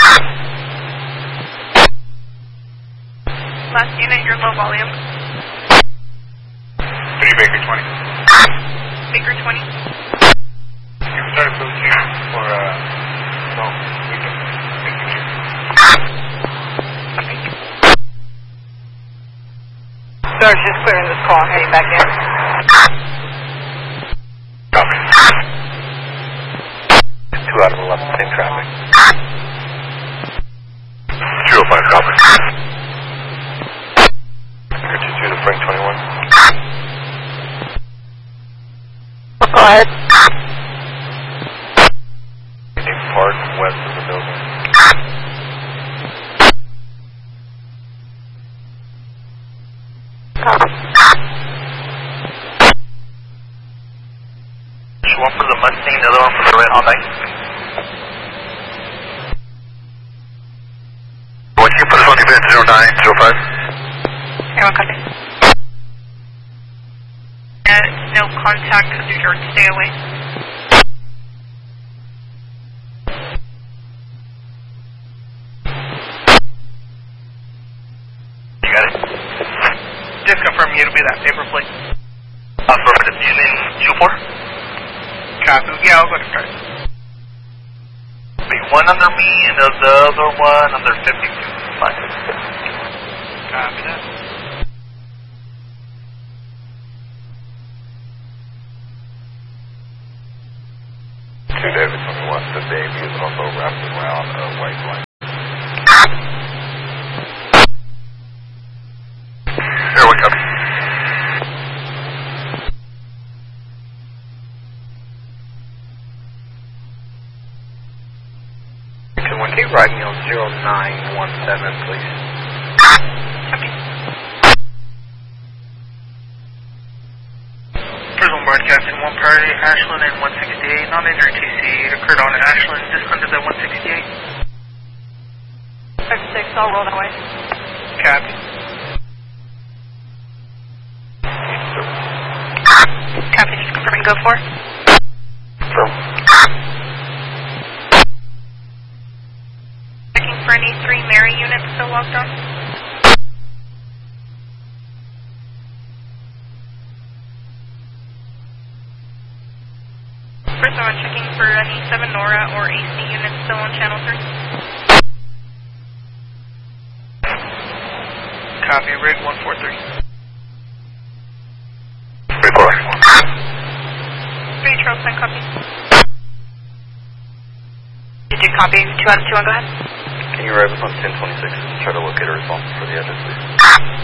Last unit, you're low volume. 3 Baker 20. Baker 20. You started posting for, no, we can continue. Copy. Sir, just clearing this call, heading back in. Copy. 2 out of 11, same traffic. 205, copy. Baker 22 to Frank 21. Go ahead. Park west of the building. Copy. One for the Mustang, the other one for the Red all night. What you put us on event 0905? Everyone copy. No contact because you're short. Stay away. You got it? Just confirm you to be that paper plate. Affirmative, using 2-4? Copy. Yeah, I'll go to start. Be one under me and the other one under 52. Fine. Copy that. David 21, the baby is also wrapped around a white line. Here we go. Can you ride me on 0917, please? Copy. Prison broadcasting 1 priority, Ashland and 168. Non-injury TC occurred on Ashland, just under the 168. 36, I'll roll that way. Copy. Copy, just confirming go for. Confirm. Checking for any 3 Mary units still logged on. First, I'm checking for any 7 Nora or AC units still on channel 3. Copy, rig 143. Report. 3 Charleston, copy. Did you copy 2 out of 2 on, go ahead. Can you arrive us on 1026 and try to locate a response for the address, please?